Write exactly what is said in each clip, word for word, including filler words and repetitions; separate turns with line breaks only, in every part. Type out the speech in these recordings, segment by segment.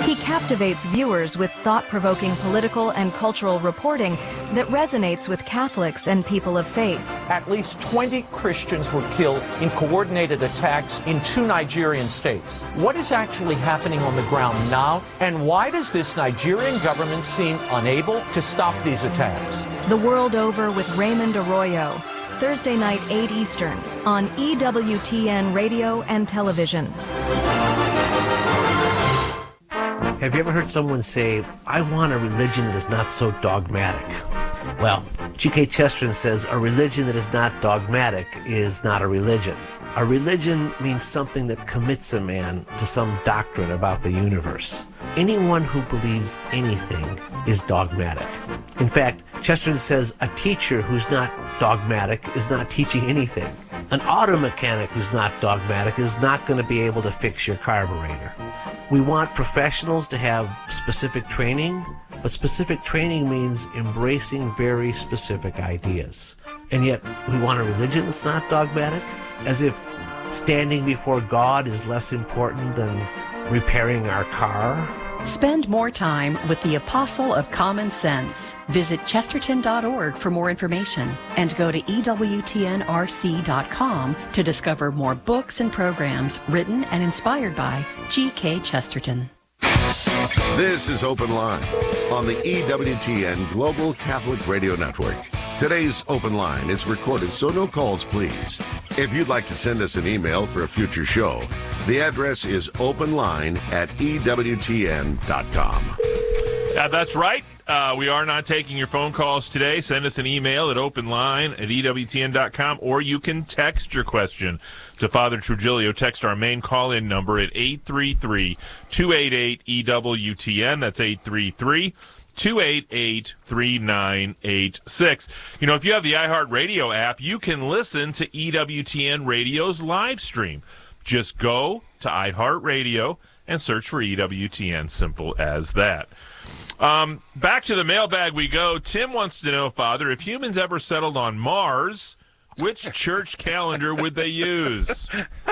He captivates viewers with thought-provoking political and cultural reporting that resonates with Catholics and people of faith.
At least twenty Christians were killed in coordinated attacks in two Nigerian states. What is actually happening on the ground now, and why does this Nigerian government seem unable to stop these attacks?
The World Over with Raymond Arroyo, Thursday night, eight Eastern, on E W T N Radio and Television.
Have you ever heard someone say, I want a religion that is not so dogmatic? Well, G K Chesterton says a religion that is not dogmatic is not a religion. A religion means something that commits a man to some doctrine about the universe. Anyone who believes anything is dogmatic. In fact, Chesterton says a teacher who's not dogmatic is not teaching anything. An auto mechanic who's not dogmatic is not going to be able to fix your carburetor. We want professionals to have specific training, but specific training means embracing very specific ideas. And yet, we want a religion that's not dogmatic, as if standing before God is less important than repairing our car.
Spend more time with the Apostle of Common Sense. Visit chesterton dot org for more information and go to E W T N R C dot com to discover more books and programs written and inspired by G K Chesterton.
This is Open Line on the E W T N Global Catholic Radio Network. Today's Open Line is recorded, so no calls, please. If you'd like to send us an email for a future show, the address is openline at E W T N dot com.
Uh, that's right. Uh, we are not taking your phone calls today. Send us an email at openline at E W T N dot com, or you can text your question to Father Trujillo. Text our main call-in number at eight three three, two eight eight, E W T N. That's eight three three, two eight eight, three nine eight six. You know, if you have the iHeartRadio app, you can listen to E W T N Radio's live stream. Just go to iHeartRadio and search for E W T N. Simple as that. Um, back to the mailbag we go. Tim wants to know, Father, if humans ever settled on Mars, which church calendar would they use?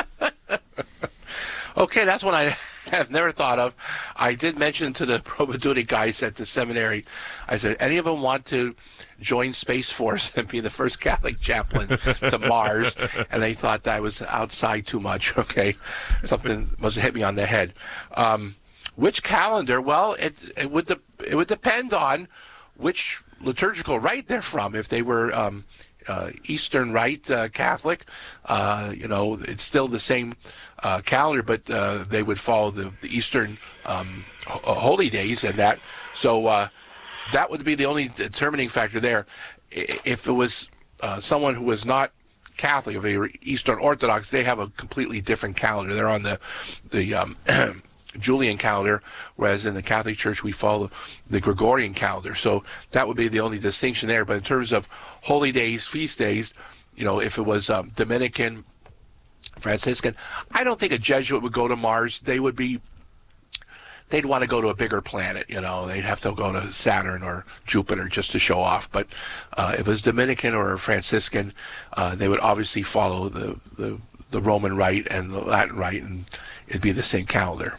Okay, that's one I have never thought of. I did mention to the Probaduty guys at the seminary, I said, any of them want to join Space Force and be the first Catholic chaplain to Mars? And they thought that I was outside too much, okay? Something must have hit me on the head. Um, which calendar? Well, it, it would de- it would depend on which liturgical rite they're from. If they were um, uh, Eastern Rite uh, Catholic, uh, you know, it's still the same uh, calendar, but uh, they would follow the, the Eastern um, ho- holy days and that. So uh, that would be the only determining factor there. If it was uh, someone who was not Catholic, if they were Eastern Orthodox, they have a completely different calendar. They're on the the um, Julian calendar, whereas in the Catholic Church we follow the Gregorian calendar. So that would be the only distinction there. But in terms of holy days, feast days, you know, if it was um, Dominican, Franciscan, I don't think a Jesuit would go to Mars. They would be, they'd want to go to a bigger planet, you know. They'd have to go to Saturn or Jupiter just to show off. But uh, if it was Dominican or Franciscan, uh, they would obviously follow the, the, the Roman Rite and the Latin Rite, and it'd be the same calendar.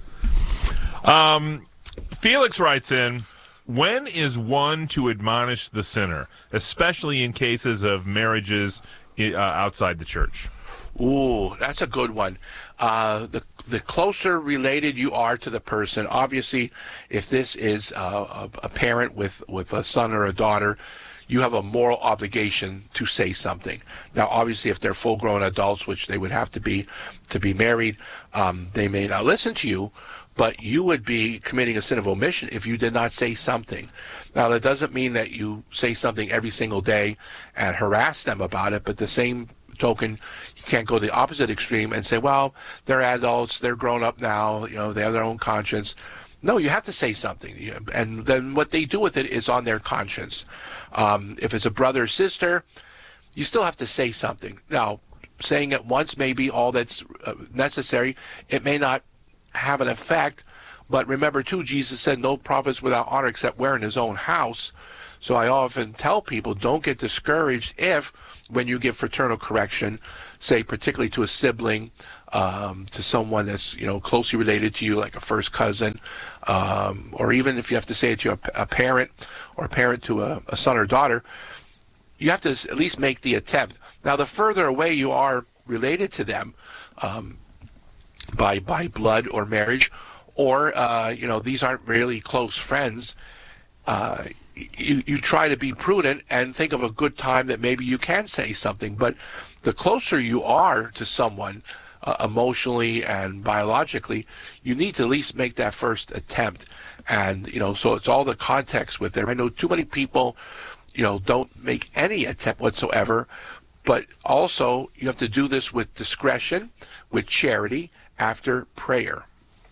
Um, Felix writes in, when is one to admonish the sinner, especially in cases of marriages uh, outside the church?
Ooh, that's a good one. Uh, the the closer related you are to the person, obviously, if this is uh, a, a parent with, with a son or a daughter, you have a moral obligation to say something. Now, obviously, if they're full-grown adults, which they would have to be to be married, um, they may not listen to you, but you would be committing a sin of omission if you did not say something. Now, that doesn't mean that you say something every single day and harass them about it, but the same token, you can't go the opposite extreme and say, well, they're adults, they're grown up now, you know, they have their own conscience. No, you have to say something, and then what they do with it is on their conscience. Um, if it's a brother or sister, you still have to say something. Now, saying it once may be all that's uh, necessary. It may not have an effect, but remember, too, Jesus said no prophet's without honor except where in his own house. So I often tell people, don't get discouraged if, when you give fraternal correction, say particularly to a sibling, um, to someone that's, you know, closely related to you, like a first cousin, um, or even if you have to say it to a, a parent or a parent to a, a son or daughter, you have to at least make the attempt. Now, the further away you are related to them um, by by blood or marriage, or, uh, you know, these aren't really close friends, uh, you, you try to be prudent and think of a good time that maybe you can say something. But the closer you are to someone uh, emotionally and biologically, you need to at least make that first attempt. And, you know, so it's all the context with it. I know too many people, you know, don't make any attempt whatsoever, but also you have to do this with discretion, with charity, after prayer.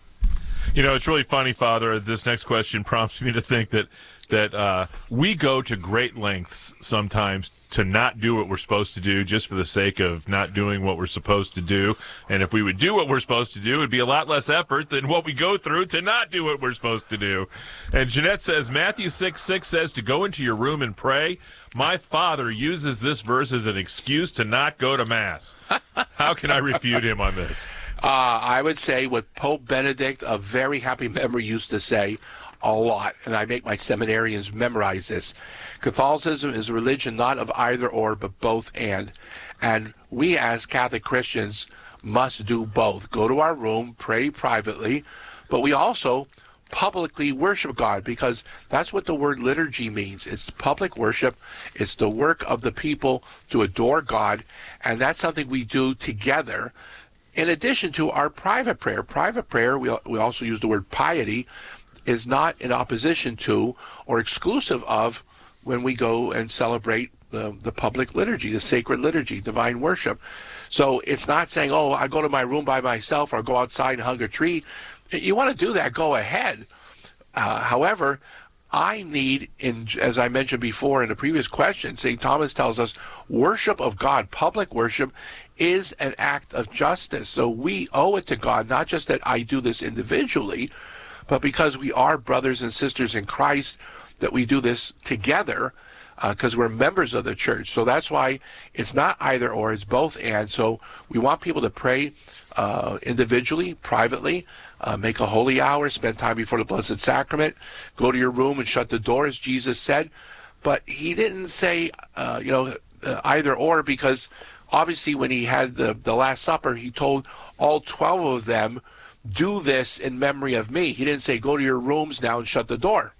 You know, it's really funny, Father. This next question prompts me to think that that uh, we go to great lengths sometimes to not do what we're supposed to do just for the sake of not doing what we're supposed to do. And if we would do what we're supposed to do, it would be a lot less effort than what we go through to not do what we're supposed to do. And Jeanette says, Matthew six six says to go into your room and pray. My father uses this verse as an excuse to not go to Mass. How can I refute him on this?
Uh, I would say what Pope Benedict, a very happy memory, used to say a lot, and I make my seminarians memorize this. Catholicism is a religion not of either or, but both and. And we as Catholic Christians must do both. Go to our room, pray privately, but we also publicly worship God, because that's what the word liturgy means. It's public worship. It's the work of the people to adore God, and that's something we do together. In addition to our private prayer, private prayer, we, we also use the word piety, is not in opposition to or exclusive of when we go and celebrate the, the public liturgy, the sacred liturgy, divine worship. So it's not saying, oh, I go to my room by myself or go outside and hug a tree. You want to do that, go ahead. Uh, however, I need, in, as I mentioned before in the previous question, Saint Thomas tells us worship of God, public worship, is an act of justice. So we owe it to God, not just that I do this individually, but because we are brothers and sisters in Christ, that we do this together, because uh, we're members of the church. So that's why it's not either or, it's both and. So we want people to pray uh, individually, privately, uh, make a holy hour, spend time before the Blessed Sacrament, go to your room and shut the door, as Jesus said. But he didn't say, uh, you know, uh, either or, because obviously when he had the, the Last Supper, he told all twelve of them, do this in memory of me. He didn't say, go to your rooms now and shut the door.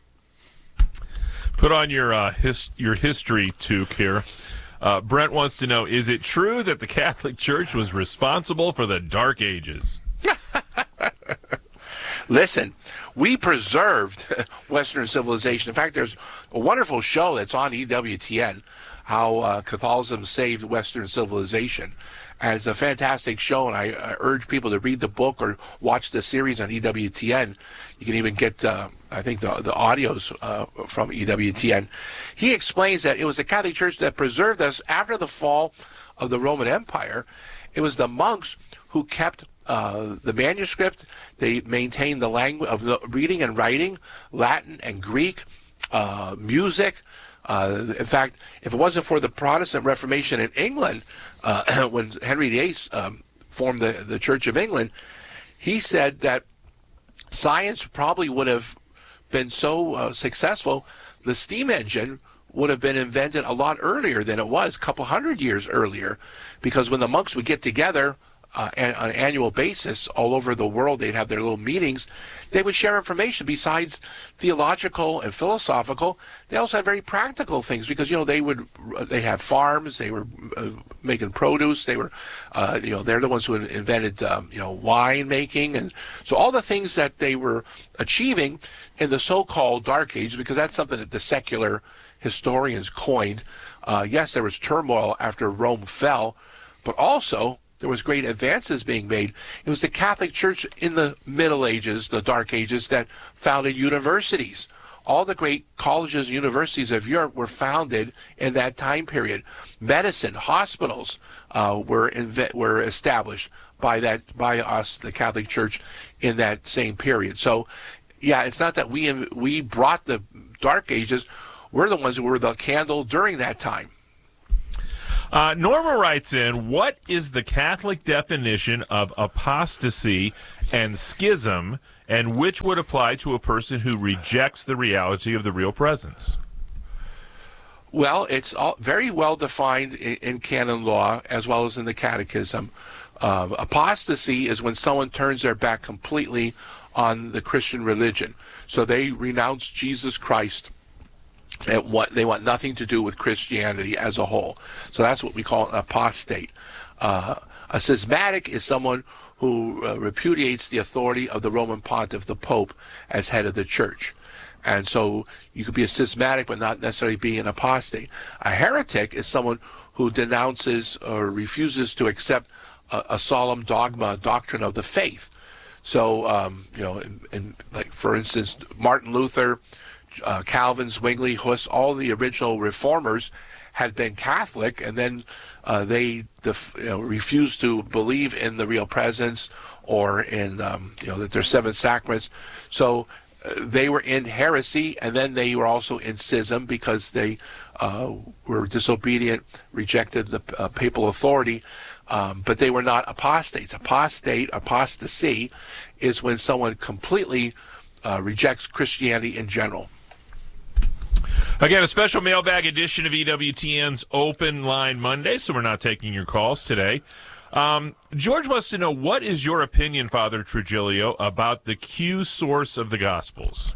Put on your uh, his, your history toque here. Uh, Brent wants to know, is it true that the Catholic Church was responsible for the Dark Ages?
Listen, we preserved Western civilization. In fact, there's a wonderful show that's on E W T N, how uh, Catholicism saved Western civilization. And it's a fantastic show, and I, I urge people to read the book or watch the series on E W T N. You can even get, uh, I think, the, the audios uh, from E W T N. He explains that it was the Catholic Church that preserved us after the fall of the Roman Empire. It was the monks who kept uh, the manuscript. They maintained the language of the reading and writing, Latin and Greek, uh, music. Uh, in fact, if it wasn't for the Protestant Reformation in England, uh, when Henry the Eighth um, formed the, the Church of England, he said that science probably would have been so uh, successful, the steam engine would have been invented a lot earlier than it was, a couple hundred years earlier, because when the monks would get together uh, on an annual basis all over the world, they'd have their little meetings, they would share information besides theological and philosophical. They also had very practical things, because, you know, they would, they had farms, they were uh, making produce, they were, uh, you know, they're the ones who invented, um, you know, wine making. And so all the things that they were achieving in the so-called Dark Ages, because that's something that the secular historians coined. Uh, yes, there was turmoil after Rome fell, but also there was great advances being made. It was the Catholic Church in the Middle Ages, the Dark Ages, that founded universities. All the great colleges and universities of Europe were founded in that time period. Medicine, hospitals uh, were inve- were established by that by us, the Catholic Church, in that same period. So, yeah, it's not that we we brought the Dark Ages. We're the ones who were the candle during that time.
Uh, Norma writes in, what is the Catholic definition of apostasy and schism, and which would apply to a person who rejects the reality of the real presence?
Well, it's all very well defined in, in canon law as well as in the catechism. Um, apostasy is when someone turns their back completely on the Christian religion. So they renounce Jesus Christ and what they want nothing to do with Christianity as a whole. So that's what we call an apostate. Uh, a schismatic is someone who uh, repudiates the authority of the Roman Pontiff, the Pope, as head of the church. And so you could be a schismatic but not necessarily be an apostate. A heretic is someone who denounces or refuses to accept a, a solemn dogma, doctrine of the faith. So, um, you know, in, in, like for instance, Martin Luther, uh, Calvin, Zwingli, Huss, all the original reformers had been Catholic, and then uh, they def- you know, refused to believe in the real presence or in um, you know that there's seven sacraments. So uh, they were in heresy, and then they were also in schism because they uh, were disobedient, rejected the uh, papal authority. Um, but they were not apostates. Apostate, apostasy, is when someone completely uh, rejects Christianity in general.
Again, a special mailbag edition of E W T N's Open Line Monday, so we're not taking your calls today. Um, George wants to know, what is your opinion, Father Trujillo, about the Q source of the Gospels?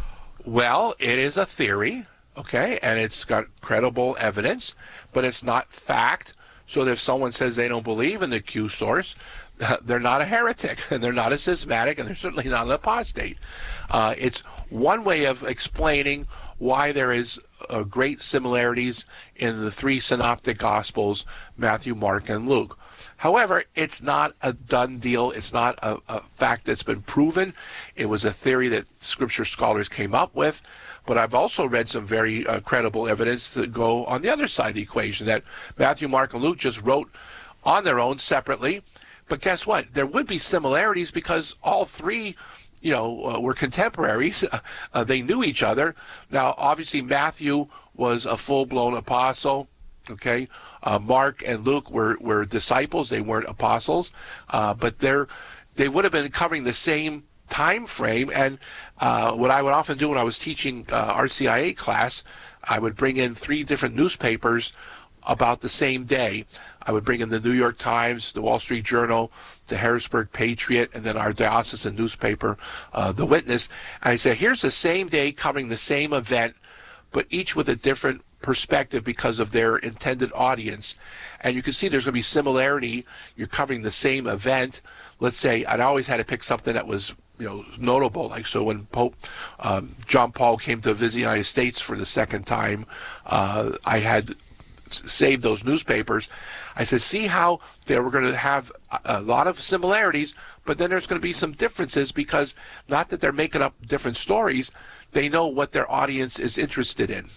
Well, it is a theory, okay, and it's got credible evidence, but it's not fact. So that if someone says they don't believe in the Q source, they're not a heretic, and they're not a schismatic, and they're certainly not an apostate. Uh, it's one way of explaining why there is uh, great similarities in the three synoptic Gospels, Matthew, Mark, and Luke. However, it's not a done deal. It's not a, a fact that's been proven. It was a theory that Scripture scholars came up with. But I've also read some very uh, credible evidence that go on the other side of the equation, that Matthew, Mark, and Luke just wrote on their own separately. But guess what? There would be similarities because all three, you know, uh, were contemporaries. Uh, they knew each other. Now, obviously, Matthew was a full-blown apostle. Okay, uh, Mark and Luke were, were disciples. They weren't apostles, uh, but they're they would have been covering the same time frame. And uh, what I would often do when I was teaching uh, R C I A class, I would bring in three different newspapers about the same day. I would bring in the New York Times, the Wall Street Journal, the Harrisburg Patriot, and then our diocesan newspaper, uh, The Witness. And I said, here's the same day covering the same event, but each with a different perspective because of their intended audience. And you can see there's going to be similarity. You're covering the same event. Let's say I'd always had to pick something that was, you know, notable. Like, so when Pope um, John Paul came to visit the United States for the second time, uh, I had saved those newspapers. I said, see how they were going to have a lot of similarities, but then there's going to be some differences, because not that they're making up different stories, they know what their audience is interested in.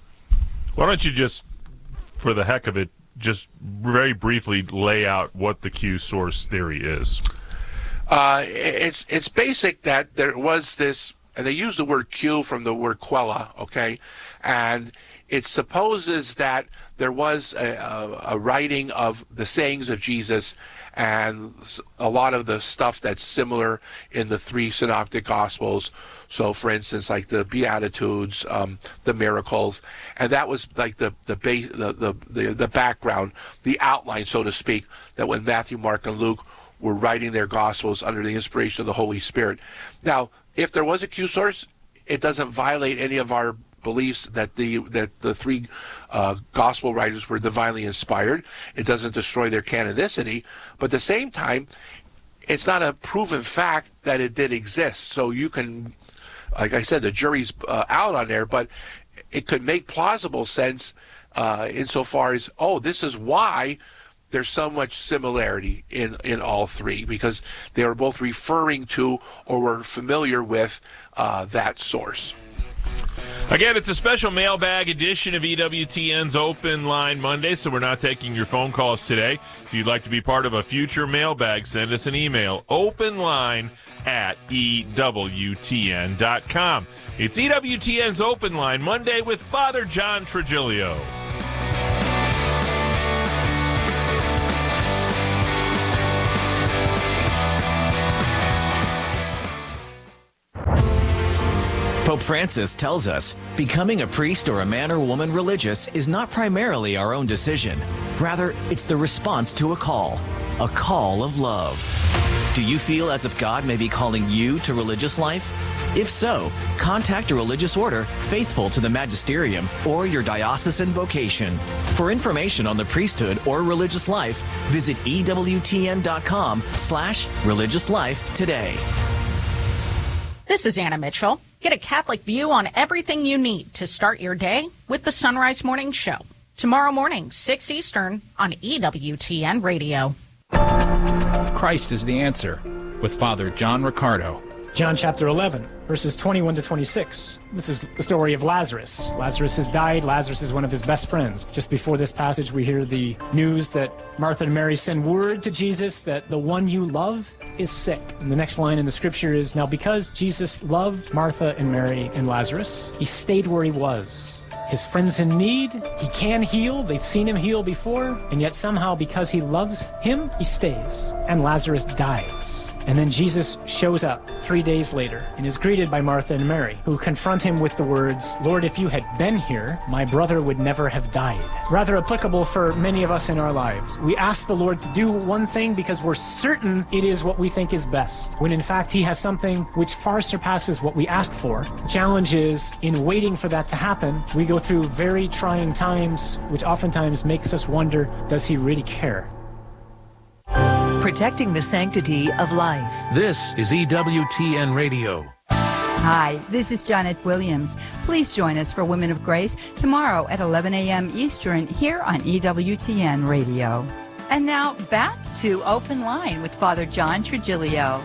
Why don't you just, for the heck of it, just very briefly lay out what the Q source theory is?
Uh, it's it's basic that there was this, and they use the word Q from the word quella, okay? And it supposes that there was a, a, a writing of the sayings of Jesus and a lot of the stuff that's similar in the three synoptic Gospels. So, for instance, like the Beatitudes, um, the miracles, and that was like the the, base, the the the the background, the outline, so to speak, that when Matthew, Mark, and Luke were writing their Gospels under the inspiration of the Holy Spirit. Now, if there was a Q source, it doesn't violate any of our beliefs that the that the three uh, gospel writers were divinely inspired. It doesn't destroy their canonicity, but at the same time, it's not a proven fact that it did exist. So you can, like I said, the jury's uh, out on there, but it could make plausible sense uh, insofar as, oh, this is why there's so much similarity in, in all three, because they were both referring to or were familiar with uh, that source.
Again, it's a special mailbag edition of E W T N's Open Line Monday, so we're not taking your phone calls today. If you'd like to be part of a future mailbag, send us an email, openline at E W T N dot com. It's E W T N's Open Line Monday with Father John Trujillo.
Pope Francis tells us, becoming a priest or a man or woman religious is not primarily our own decision. Rather, it's the response to a call, a call of love. Do you feel as if God may be calling you to religious life? If so, contact a religious order faithful to the magisterium or your diocesan vocation. For information on the priesthood or religious life, visit E W T N dot com slash religious life today.
This is Anna Mitchell. Get a Catholic view on everything you need to start your day with the Sunrise Morning Show. Tomorrow morning, six Eastern on E W T N Radio.
Christ is the answer with Father John Riccardo.
John chapter eleven, verses twenty-one to twenty-six. This is the story of Lazarus. Lazarus has died. Lazarus is one of his best friends. Just before this passage, we hear the news that Martha and Mary send word to Jesus that the one you love is sick. And the next line in the scripture is, now because Jesus loved Martha and Mary and Lazarus, he stayed where he was. His friend's in need. He can heal. They've seen him heal before. And yet somehow, because he loves him, he stays. And Lazarus dies. And then Jesus shows up three days later and is greeted by Martha and Mary, who confront him with the words, Lord, if you had been here, my brother would never have died. Rather applicable for many of us in our lives. We ask the Lord to do one thing because we're certain it is what we think is best, when in fact he has something which far surpasses what we asked for. The challenge is, in waiting for that to happen, we go through very trying times, which oftentimes makes us wonder, does he really care?
Protecting the sanctity of life.
This is E W T N Radio.
Hi, this is Janet Williams. Please join us for Women of Grace tomorrow at eleven a.m. Eastern here on E W T N Radio. And now back to Open Line with Father John Trigilio.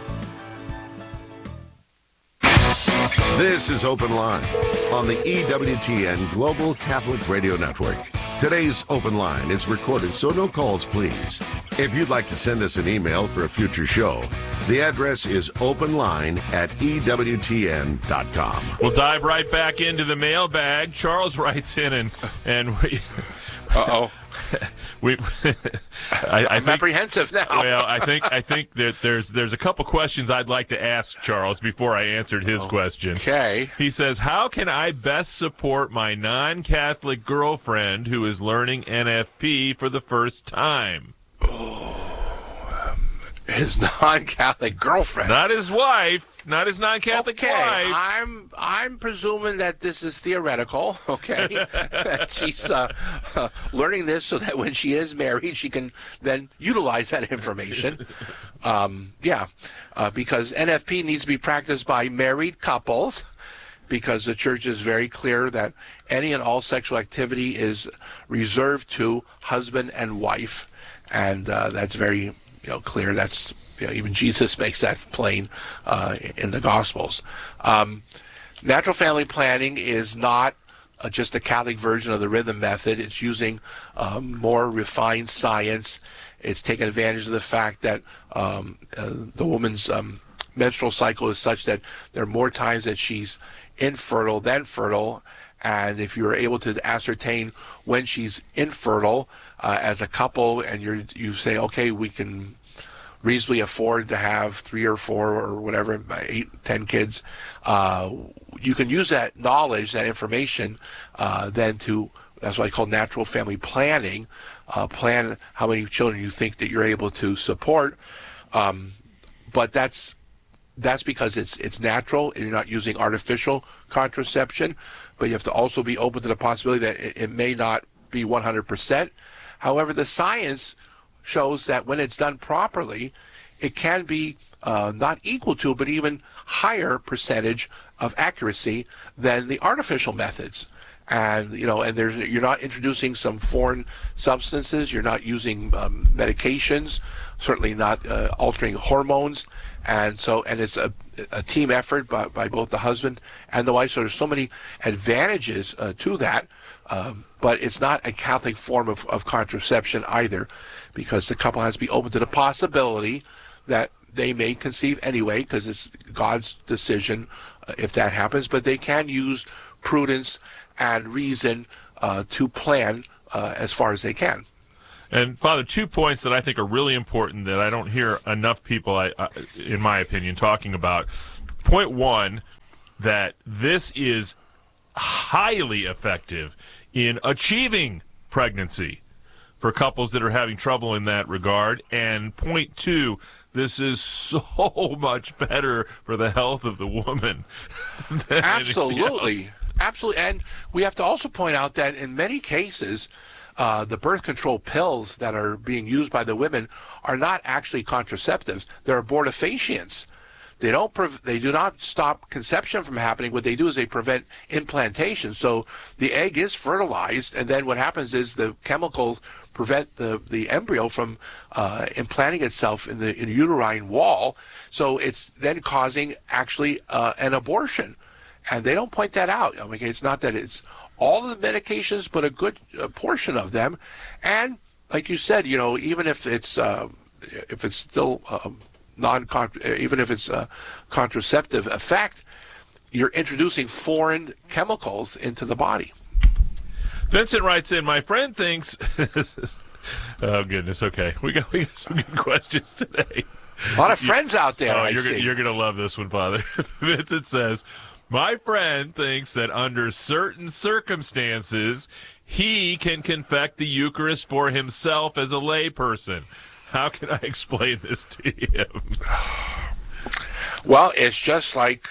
This is Open Line on the E W T N Global Catholic Radio Network. Today's Open Line is recorded, so no calls, please. If you'd like to send us an email for a future show, the address is openline at E W T N dot com.
We'll dive right back into the mailbag. Charles writes in and and we.
Uh-oh.
we. I, I
I'm
think,
apprehensive now.
Well, I think I think that there's there's a couple questions I'd like to ask Charles before I answered his oh, question.
Okay.
He says, "How can I best support my non-Catholic girlfriend who is learning N F P for the first time?"
Oh, um, his non-Catholic girlfriend,
not his wife, not his non-Catholic
okay.
wife.
I'm I'm presuming that this is theoretical. Okay, that she's uh, uh, learning this so that when she is married, she can then utilize that information. Um, yeah, uh, because N F P needs to be practiced by married couples. Because the church is very clear that any and all sexual activity is reserved to husband and wife. And uh, that's very, you know, clear. That's, you know, even Jesus makes that plain uh, in the Gospels. Um, natural family planning is not uh, just a Catholic version of the rhythm method. It's using um, more refined science. It's taking advantage of the fact that um, uh, the woman's um, menstrual cycle is such that there are more times that she's infertile than fertile. And if you're able to ascertain when she's infertile uh, as a couple, and you're you say, okay, we can reasonably afford to have three or four or whatever, eight, ten kids, uh, you can use that knowledge, that information, uh, then to, that's what I call natural family planning, uh, plan how many children you think that you're able to support. Um, but that's That's because it's it's natural and you're not using artificial contraception, but you have to also be open to the possibility that it, it may not be one hundred percent. However, the science shows that when it's done properly, it can be uh, not equal to, but even higher percentage of accuracy than the artificial methods. And you know, and there's you're not introducing some foreign substances. You're not using um, medications. Certainly not uh, altering hormones. And so, and it's a, a team effort by, by both the husband and the wife. So there's so many advantages uh, to that. Um, but it's not a Catholic form of, of contraception either, because the couple has to be open to the possibility that they may conceive anyway, because it's God's decision uh, if that happens. But they can use prudence and reason uh, to plan uh, as far as they can.
And, Father, two points that I think are really important that I don't hear enough people, I, I, in my opinion, talking about. Point one, that this is highly effective in achieving pregnancy for couples that are having trouble in that regard. And point two, this is so much better for the health of the woman than
Absolutely. Absolutely. And we have to also point out that in many cases, uh, the birth control pills that are being used by the women are not actually contraceptives. They're abortifacients. They don't. Pre- they do not stop conception from happening. What they do is they prevent implantation. So the egg is fertilized, and then what happens is the chemicals prevent the, the embryo from uh, implanting itself in the in uterine wall. So it's then causing actually uh, an abortion, and they don't point that out. I mean, it's not that it's all of the medications, but a good uh, portion of them. And like you said, you know, even if it's uh, if it's still um, non even if it's a contraceptive effect, you're introducing foreign chemicals into the body.
Vincent writes in, my friend thinks oh goodness, okay. We got we got some good questions today.
A lot of friends out there.
Oh,
I
you're
see.
Gonna, you're gonna love this one, Father. Vincent says, my friend thinks that under certain circumstances he can confect the Eucharist for himself as a layperson. How can I explain this to him?
Well, it's just like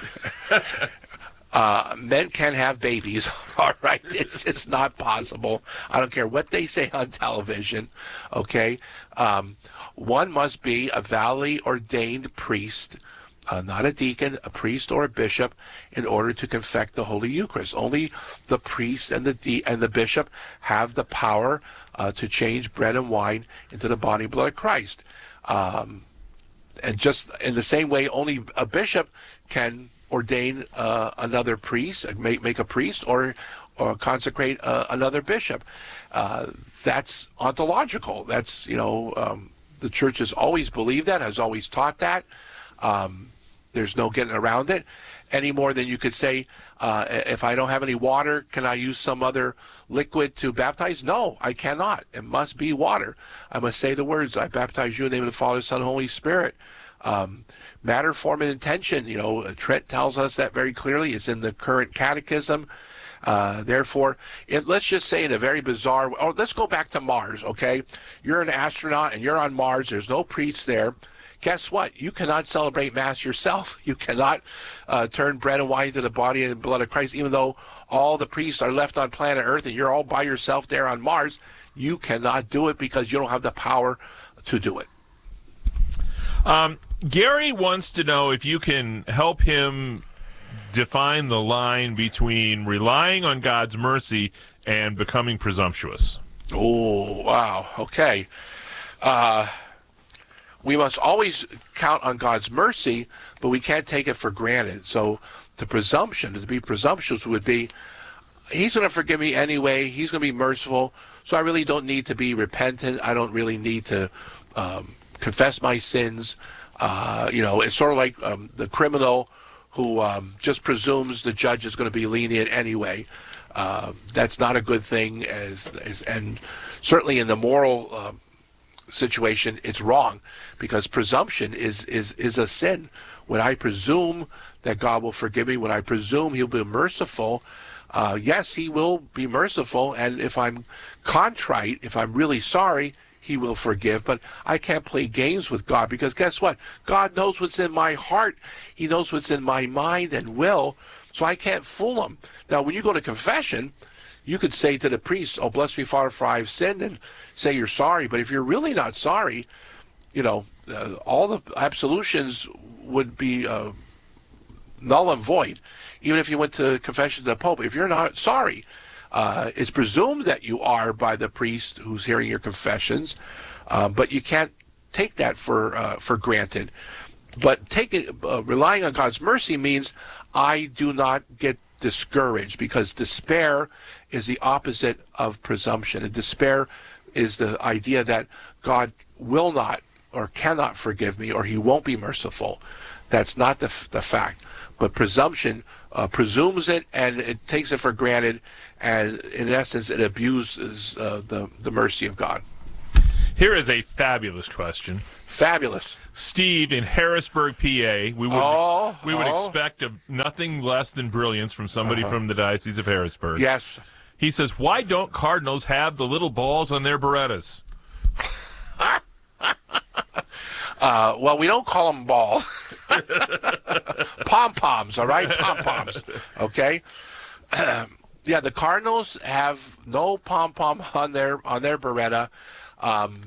uh, men can have babies, all right? It's it's not possible. I don't care what they say on television, okay? Um, one must be a validly ordained priest, uh, not a deacon, a priest or a bishop, in order to confect the Holy Eucharist. Only the priest and the de- and the bishop have the power uh, to change bread and wine into the body and blood of Christ. Um, and just in the same way, only a bishop can ordain uh, another priest, make make a priest, or or consecrate uh, another bishop. Uh, that's ontological. That's, you know, um, the church has always believed that, has always taught that. Um, there's no getting around it any more than you could say, uh, if I don't have any water, can I use some other liquid to baptize? No, I cannot. It must be water. I must say the words, I baptize you in the name of the Father, Son, and Holy Spirit. Um, matter, form, and intention, you know, Trent tells us that very clearly. It's in the current catechism. Uh, therefore, it, let's just say in a very bizarre, oh, let's go back to Mars, okay? You're an astronaut and you're on Mars. There's no priest there. Guess what? You cannot celebrate Mass yourself. You cannot uh, turn bread and wine into the body and blood of Christ, even though all the priests are left on planet Earth and you're all by yourself there on Mars. You cannot do it because you don't have the power to do it.
Um, Gary wants to know if you can help him define the line between relying on God's mercy and becoming presumptuous.
Oh, wow. Okay. Uh, we must always count on God's mercy, but we can't take it for granted. So the presumption, to be presumptuous would be, he's going to forgive me anyway. He's going to be merciful. So I really don't need to be repentant. I don't really need to um, confess my sins. Uh, you know, it's sort of like um, the criminal who um, just presumes the judge is going to be lenient anyway. Uh, that's not a good thing, as, as and certainly in the moral uh, situation, it's wrong, because presumption is, is, is a sin. When I presume that God will forgive me, when I presume he'll be merciful, uh, yes, he will be merciful, and if I'm contrite, if I'm really sorry, he will forgive. But I can't play games with God, because guess what? God knows what's in my heart. He knows what's in my mind and will, so I can't fool him. Now, when you go to confession, you could say to the priest, oh, bless me, Father, for I have sinned, and say you're sorry. But if you're really not sorry, you know, uh, all the absolutions would be uh, null and void, even if you went to confession to the Pope. If you're not sorry, uh, it's presumed that you are by the priest who's hearing your confessions, uh, but you can't take that for uh, for granted. But taking uh, relying on God's mercy means I do not get discouraged, because despair is the opposite of presumption. And despair is the idea that God will not or cannot forgive me, or he won't be merciful. That's not the, the fact. But presumption uh, presumes it, and it takes it for granted, and in essence it abuses uh, the, the mercy of God.
Here is a fabulous question.
Fabulous.
Steve in Harrisburg, P A. We would
oh,
ex- we would
oh.
expect a, nothing less than brilliance from somebody
uh-huh.
from the Diocese of Harrisburg.
Yes.
He says, why don't Cardinals have the little balls on their Berettas?
uh, well, we don't call them ball. Pom-poms, all right? Pom-poms, okay? Yeah, the Cardinals have no pom-pom on their on their Beretta. Um,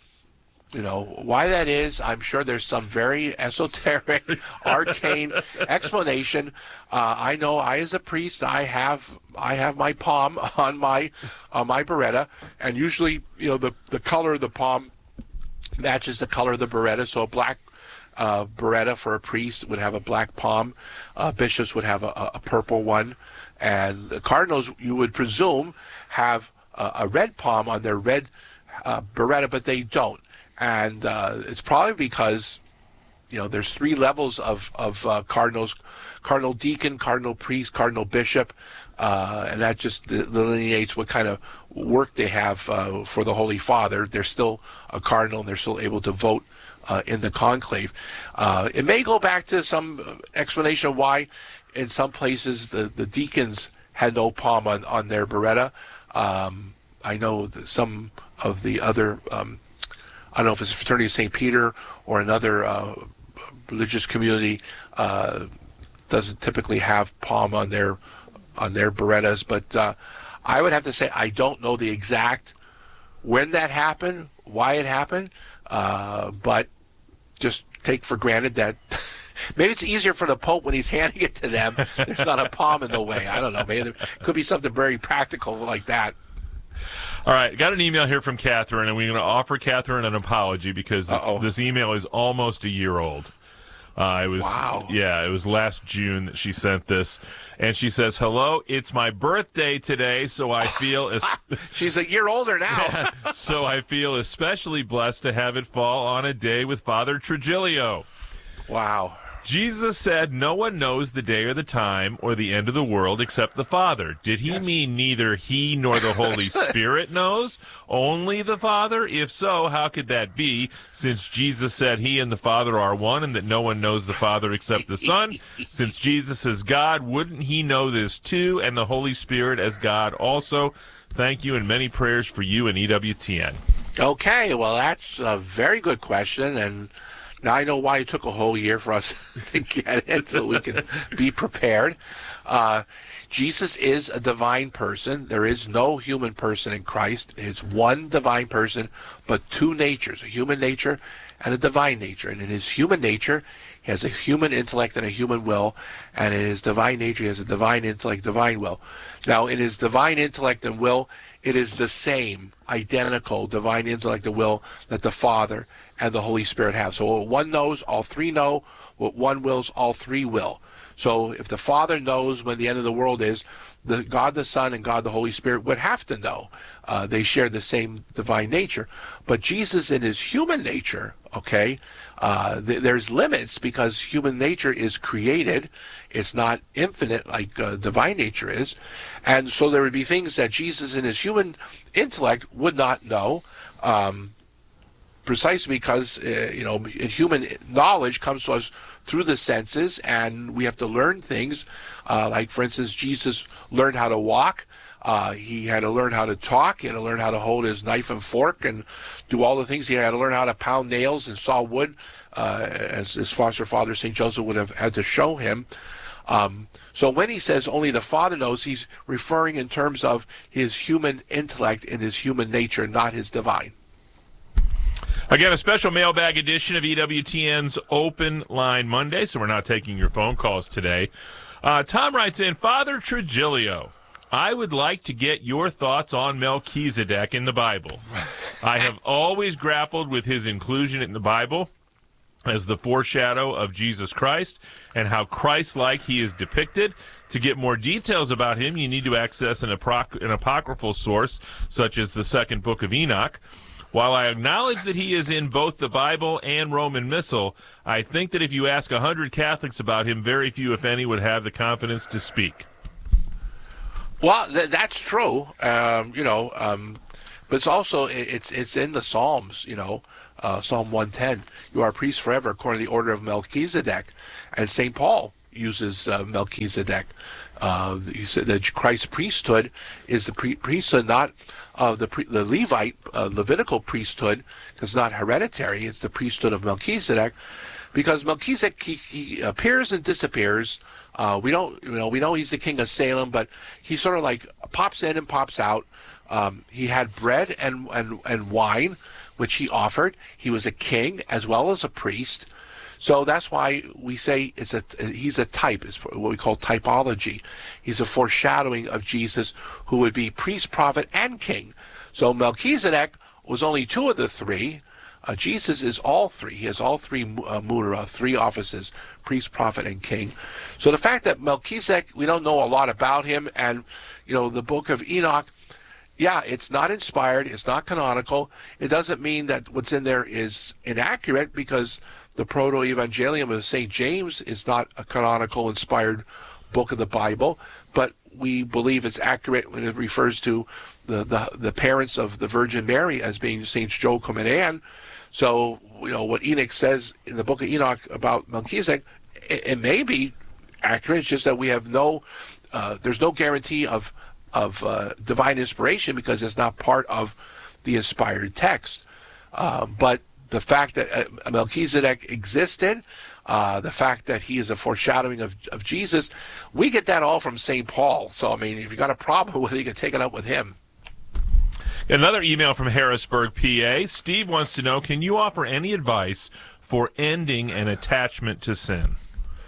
you know, why that is, I'm sure there's some very esoteric, arcane explanation. Uh, I know I, as a priest, I have I have my palm on my on my Beretta, and usually, you know, the, the color of the palm matches the color of the Beretta. So a black uh, Beretta for a priest would have a black palm. Uh, bishops would have a, a purple one. And the Cardinals, you would presume, have a, a red palm on their red uh, Beretta, but they don't. And uh, it's probably because, you know, there's three levels of, of uh, Cardinals: Cardinal Deacon, Cardinal Priest, Cardinal Bishop, uh, and that just delineates what kind of work they have uh, for the Holy Father. They're still a Cardinal, and they're still able to vote uh, in the conclave. Uh, it may go back to some explanation of why in some places the, the deacons had no palm on, on their Beretta. Um, I know that some of the other, um, I don't know if it's Fraternity of Saint Peter or another uh, religious community, uh, doesn't typically have palm on their on their Berettas. But uh, I would have to say I don't know the exact when that happened, why it happened, uh, but just take for granted that maybe it's easier for the Pope when he's handing it to them. There's not a palm in the way. I don't know. Maybe there could be something very practical like that.
All right, got an email here from Catherine, and we're going to offer Catherine an apology because this email is almost a year old. Uh, it was,
wow.
Yeah, it was last June that she sent this, and she says, "Hello, it's my birthday today, so I feel as
she's a year older now.
So I feel especially blessed to have it fall on a day with Father Trujillo."
Wow.
Jesus said, "No one knows the day or the time or the end of the world except the Father." Did he yes. mean neither he nor the Holy Spirit knows? Only the Father? If so, how could that be, since Jesus said he and the Father are one and that no one knows the Father except the Son? Since Jesus is God, wouldn't he know this too, and the Holy Spirit as God also? Thank you, and many prayers for you and E W T N.
Okay, well, that's a very good question, and now I know why it took a whole year for us to get it, so we can be prepared. Uh, Jesus is a divine person. There is no human person in Christ. It's one divine person, but two natures, a human nature and a divine nature. And in his human nature, he has a human intellect and a human will, and in his divine nature, he has a divine intellect, divine will. Now, in his divine intellect and will, it is the same, identical divine intellect and will that the Father and the Holy Spirit have. So what one knows, all three know. What one wills, all three will. So if the Father knows when the end of the world is, the God the Son and God the Holy Spirit would have to know. Uh, they share the same divine nature. But Jesus in his human nature, okay, uh, th- there's limits because human nature is created. It's not infinite like uh, divine nature is. And so there would be things that Jesus in his human intellect would not know. Um, precisely because, uh, you know, human knowledge comes to us through the senses, and we have to learn things. Uh, like, for instance, Jesus learned how to walk. Uh, he had to learn how to talk. He had to learn how to hold his knife and fork and do all the things. He had to learn how to pound nails and saw wood, uh, as his foster father, Saint Joseph, would have had to show him. Um, so when he says only the Father knows, he's referring in terms of his human intellect and his human nature, not his divine.
Again, a special mailbag edition of E W T N's Open Line Monday, so we're not taking your phone calls today. Uh, Tom writes in, Father Trujillo, I would like to get your thoughts on Melchizedek in the Bible. I have always grappled with his inclusion in the Bible as the foreshadow of Jesus Christ and how Christ-like he is depicted. To get more details about him, you need to access an, apoc- an apocryphal source, such as the second book of Enoch. While I acknowledge that he is in both the Bible and Roman Missal, I think that if you ask one hundred Catholics about him, very few, if any, would have the confidence to speak.
Well, th- that's true. Um, you know, um, But it's also it's it's in the Psalms, you know, uh, Psalm one ten. You are a priest forever according to the order of Melchizedek, and Saint Paul uses uh, Melchizedek. Uh, he said that Christ's priesthood is the pre- priesthood not of the pre- the Levite uh, Levitical priesthood, because it's not hereditary. It's the priesthood of Melchizedek, because Melchizedek he, he appears and disappears. Uh, we don't, you know, we know he's the king of Salem, but he sort of like pops in and pops out. Um, he had bread and, and and wine, which he offered. He was a king as well as a priest. So that's why we say it's a he's a type. It's what we call typology. He's a foreshadowing of Jesus, who would be priest, prophet, and king. So Melchizedek was only two of the three. Uh, Jesus is all three. He has all three uh, mudra, three offices: priest, prophet, and king. So the fact that Melchizedek, we don't know a lot about him, and you know the book of Enoch. Yeah, it's not inspired. It's not canonical. It doesn't mean that what's in there is inaccurate, because the Proto-Evangelium of Saint James is not a canonical, inspired book of the Bible, but we believe it's accurate when it refers to the, the, the parents of the Virgin Mary as being Saints Joachim and Anne. So, you know, what Enoch says in the book of Enoch about Melchizedek, it, it may be accurate. It's just that we have no, uh, there's no guarantee of, of uh, divine inspiration, because it's not part of the inspired text. Uh, but the fact that uh, Melchizedek existed, uh, the fact that he is a foreshadowing of, of Jesus, we get that all from Saint Paul. So, I mean, if you got a problem with it, you can take it up with him.
Another email from Harrisburg, P A. Steve wants to know, can you offer any advice for ending an attachment to sin?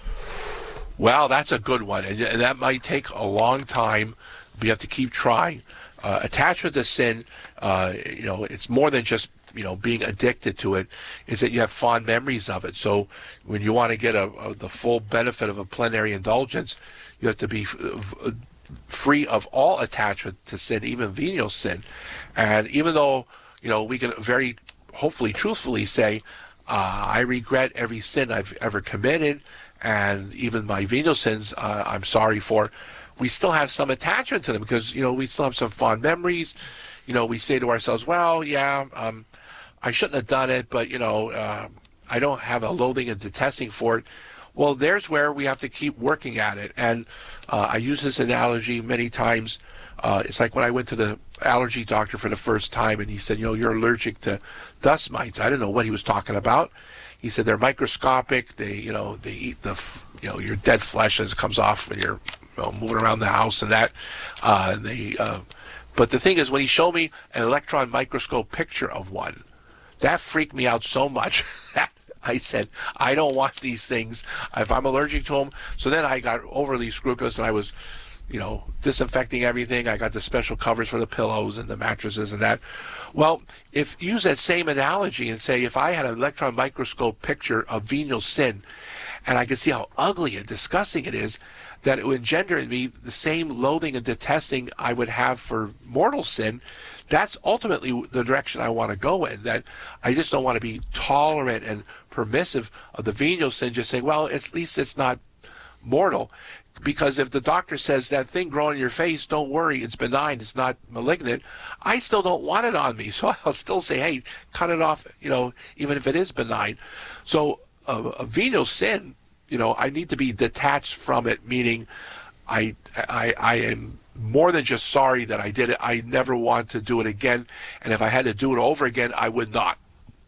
Well, that's a good one, and that might take a long time. We have to keep trying. Uh, attachment to sin, uh, you know, it's more than just, you know, being addicted to it. Is that you have fond memories of it. So when you want to get a, a, the full benefit of a plenary indulgence, you have to be f- f- free of all attachment to sin, even venial sin. And even though, you know, we can very hopefully truthfully say, uh, I regret every sin I've ever committed, and even my venial sins uh, I'm sorry for, we still have some attachment to them, because, you know, we still have some fond memories. You know, we say to ourselves, well, yeah, um, I shouldn't have done it, but, you know, uh, I don't have a loathing and detesting for it. Well, there's where we have to keep working at it. And uh, I use this analogy many times. Uh, it's like when I went to the allergy doctor for the first time, and he said, you know, you're allergic to dust mites. I didn't know what he was talking about. He said they're microscopic. They, you know, they eat the, you know, your dead flesh as it comes off when you're, you know, moving around the house and that. Uh, they, uh, but the thing is, when he showed me an electron microscope picture of one, that freaked me out so much that I said, I don't want these things if I'm allergic to them. So then I got overly scrupulous, and I was, you know, disinfecting everything. I got the special covers for the pillows and the mattresses and that. Well, if use that same analogy and say, if I had an electron microscope picture of venial sin, and I could see how ugly and disgusting it is, that it would engender in me the same loathing and detesting I would have for mortal sin. That's ultimately the direction I want to go in, that I just don't want to be tolerant and permissive of the venial sin, just saying, well, at least it's not mortal. Because if the doctor says that thing growing in your face, don't worry, it's benign, it's not malignant, I still don't want it on me. So I'll still say, hey, cut it off, you know, even if it is benign. So uh, a venial sin, you know, I need to be detached from it, meaning I, I, I am more than just sorry that I did it. I never want to do it again. And if I had to do it over again, I would not.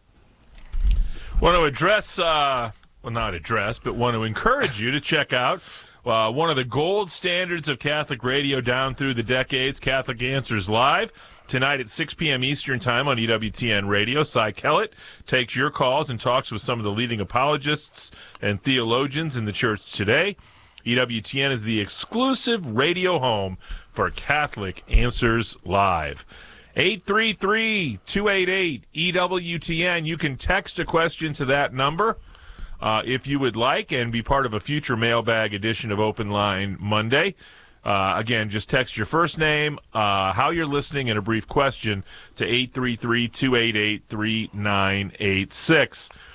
Want to address, uh, well, not address, but want to encourage you to check out uh, one of the gold standards of Catholic radio down through the decades, Catholic Answers Live. Tonight at six p.m. Eastern Time on E W T N Radio, Cy Kellett takes your calls and talks with some of the leading apologists and theologians in the church today. E W T N is the exclusive radio home for Catholic Answers Live. eight three three, two eight eight, E W T N. You can text a question to that number uh, if you would like, and be part of a future mailbag edition of Open Line Monday. Uh, again, just text your first name, uh, how you're listening, and a brief question to eight three three, two eight eight, three nine eight six.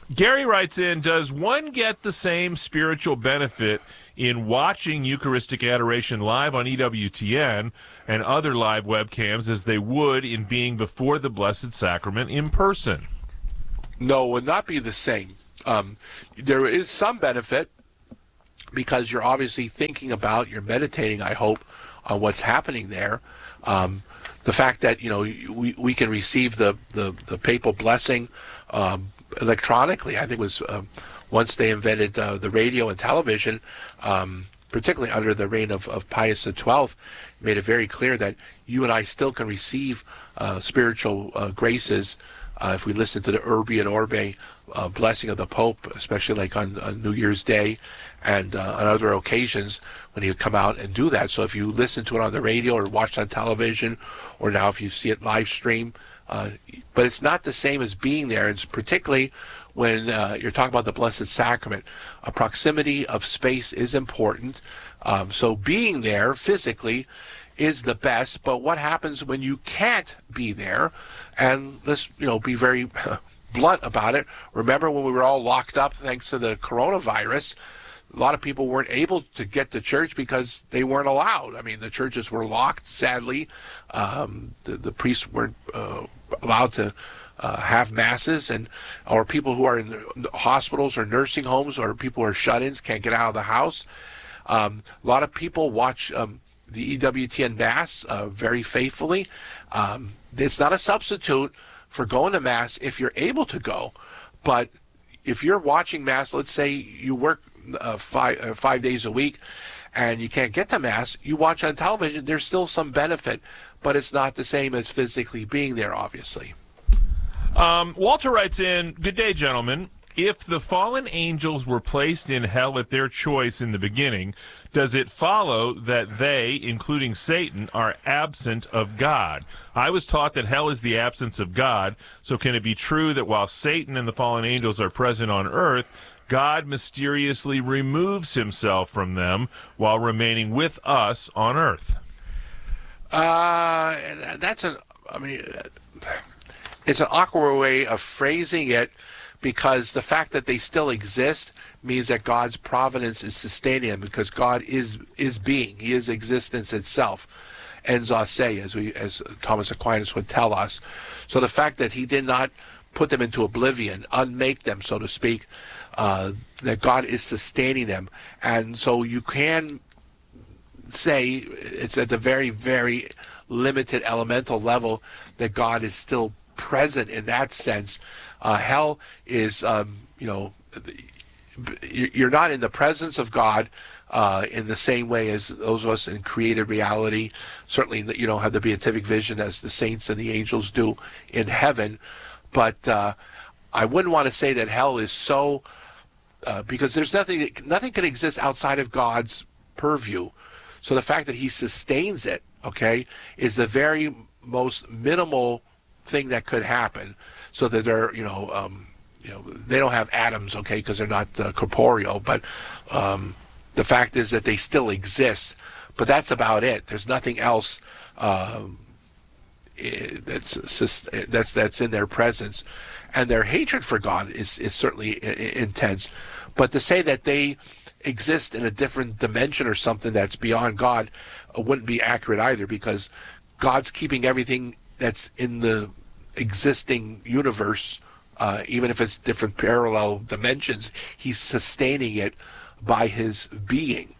Gary writes in, does one get the same spiritual benefit in watching Eucharistic Adoration live on E W T N and other live webcams as they would in being before the Blessed Sacrament in person?
No, it would not be the same. Um, there is some benefit because you're obviously thinking about, you're meditating, I hope, on what's happening there. Um, the fact that, you know, we, we can receive the, the, the papal blessing um, electronically. I think it was uh, once they invented uh, the radio and television, um, particularly under the reign of, of Pius the twelfth, made it very clear that you and I still can receive uh, spiritual uh, graces uh, if we listen to the Urbi et Orbi uh, blessing of the Pope, especially like on, on New Year's Day and uh, on other occasions when he would come out and do that. So if you listen to it on the radio or watch on television, or now if you see it live stream, uh, but it's not the same as being there. It's particularly when uh, you're talking about the Blessed Sacrament. A proximity of space is important. Um, so being there physically is the best, but what happens when you can't be there? And let's, you know, be very blunt about it. Remember when we were all locked up thanks to the coronavirus? A lot of people weren't able to get to church because they weren't allowed. I mean, the churches were locked, sadly. Um, the, the priests weren't uh, allowed to uh, have masses, and or people who are in hospitals or nursing homes or people who are shut-ins can't get out of the house. Um, a lot of people watch um, the E W T N Mass uh, very faithfully. Um, it's not a substitute for going to Mass if you're able to go, but if you're watching Mass, let's say you work Uh, five uh, five days a week, and you can't get to Mass, you watch on television, there's still some benefit, but it's not the same as physically being there, obviously.
Um, Walter writes in, good day, gentlemen. If the fallen angels were placed in hell at their choice in the beginning, does it follow that they, including Satan, are absent of God? I was taught that hell is the absence of God, so can it be true that while Satan and the fallen angels are present on earth, God mysteriously removes himself from them while remaining with us on earth?
Uh, that's an, I mean, it's an awkward way of phrasing it, because the fact that they still exist means that God's providence is sustaining them, because God is is being, he is existence itself, ens se, as we as Thomas Aquinas would tell us. So the fact that he did not put them into oblivion, unmake them, so to speak, uh, that God is sustaining them. And so you can say it's at the very, very limited elemental level that God is still present in that sense. Uh, hell is, um, you know, you're not in the presence of God uh, in the same way as those of us in created reality. Certainly, you don't have the beatific vision as the saints and the angels do in heaven. But uh, I wouldn't want to say that hell is so, uh, because there's nothing, nothing can exist outside of God's purview. So the fact that he sustains it, okay, is the very most minimal thing that could happen. So that they're, you know, um, you know, they don't have atoms, okay, because they're not uh, corporeal. But um, the fact is that they still exist. But that's about it. There's nothing else um, that's that's that's in their presence, and their hatred for God is is certainly intense. But to say that they exist in a different dimension or something that's beyond God wouldn't be accurate either, because God's keeping everything that's in the existing universe, uh, even if it's different parallel dimensions, he's sustaining it by his being.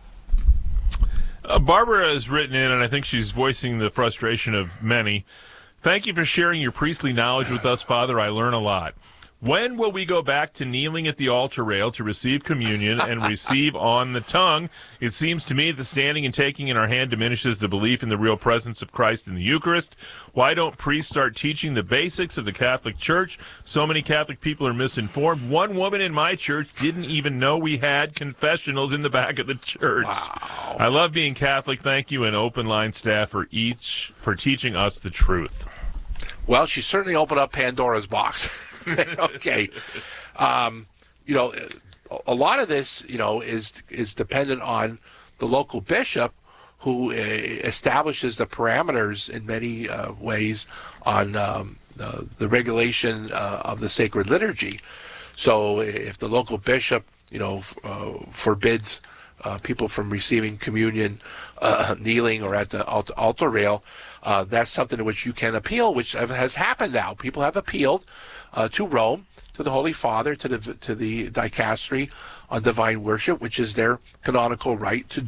Uh, Barbara has written in, and I think she's voicing the frustration of many. Thank you for sharing your priestly knowledge with us, Father. I learn a lot. When will we go back to kneeling at the altar rail to receive communion and receive on the tongue? It seems to me that standing and taking in our hand diminishes the belief in the real presence of Christ in the Eucharist. Why don't priests start teaching the basics of the Catholic Church? So many Catholic people are misinformed. One woman in my church didn't even know we had confessionals in the back of the church.
Wow.
I love being Catholic. Thank you, and Open Line staff for each for teaching us the truth.
Well, she certainly opened up Pandora's box. Okay. Um, you know, a lot of this, you know, is is dependent on the local bishop, who uh, establishes the parameters in many uh, ways on um, uh, the regulation uh, of the sacred liturgy. So if the local bishop, you know, uh, forbids uh, people from receiving communion, uh, kneeling or at the altar, altar rail, uh, that's something to which you can appeal, which has happened now. People have appealed uh, to Rome, to the Holy Father, to the to the dicastery on divine worship, which is their canonical right to